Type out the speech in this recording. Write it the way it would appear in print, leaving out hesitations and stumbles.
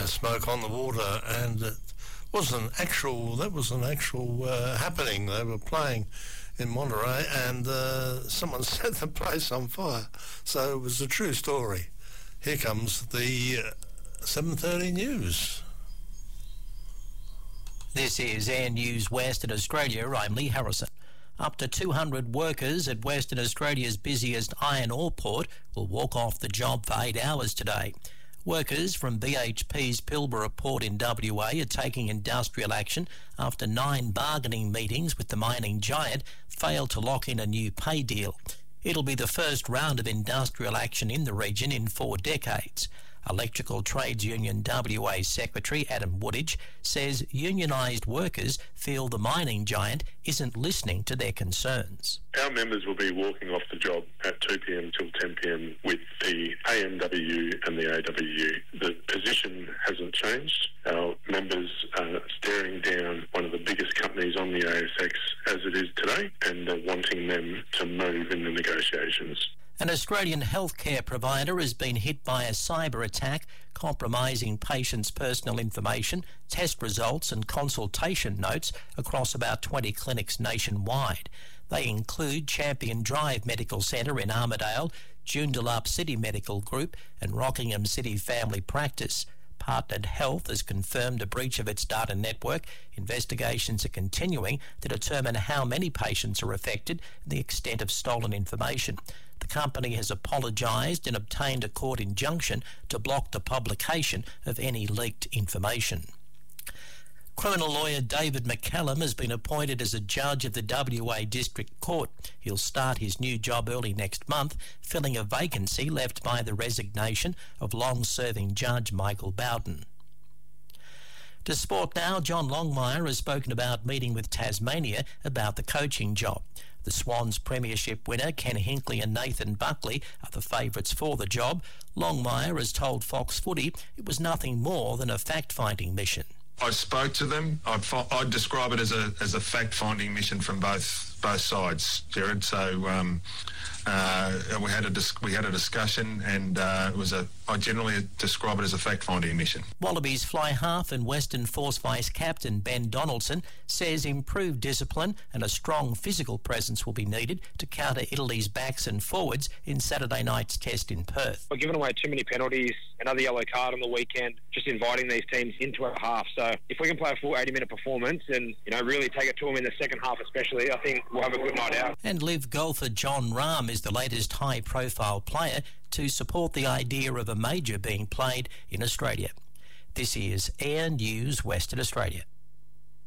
smoke on the water, and it was an actual happening. They were playing in Monterey, and someone set the place on fire. So it was a true story. Here comes the 7:30 news. This is Air News Western Australia. I'm Lee Harrison. Up to 200 workers at Western Australia's busiest iron ore port will walk off the job for 8 hours today. Workers from BHP's Pilbara port in WA are taking industrial action after 9 bargaining meetings with the mining giant failed to lock in a new pay deal. It'll be the first round of industrial action in the region in 4 decades. Electrical Trades Union WA Secretary Adam Woodage says unionised workers feel the mining giant isn't listening to their concerns. Our members will be walking off the job at 2 p.m. till 10 p.m. with the AMWU and the AWU. The position hasn't changed. Our members are staring down one of the biggest companies on the ASX as it is today, and they're wanting them to move in the negotiations. An Australian healthcare provider has been hit by a cyber attack compromising patients' personal information, test results and consultation notes across about 20 clinics nationwide. They include Champion Drive Medical Centre in Armidale, Joondalup City Medical Group and Rockingham City Family Practice. Partnered Health has confirmed a breach of its data network. Investigations are continuing to determine how many patients are affected and the extent of stolen information. The company has apologised and obtained a court injunction to block the publication of any leaked information. Criminal lawyer David McCallum has been appointed as a judge of the WA District Court. He'll start his new job early next month, filling a vacancy left by the resignation of long-serving Judge Michael Bowden. To sport now, John Longmire has spoken about meeting with Tasmania about the coaching job. The Swans Premiership winner Ken Hinkley and Nathan Buckley are the favourites for the job. Longmire has told Fox Footy it was nothing more than a fact-finding mission. I spoke to them. I'd describe it as a fact-finding mission from both sides, Jared. So we had a discussion, and I generally describe it as a fact-finding mission. Wallabies fly half and Western Force Vice Captain Ben Donaldson says improved discipline and a strong physical presence will be needed to counter Italy's backs and forwards in Saturday night's test in Perth. We're giving away too many penalties, another yellow card on the weekend, just inviting these teams into a half. So if we can play a full 80-minute performance and really take it to them in the second half especially, I think we'll have a good night out. And live golfer John Rahm is the latest high-profile player to support the idea of a major being played in Australia. This is Air News Western Australia.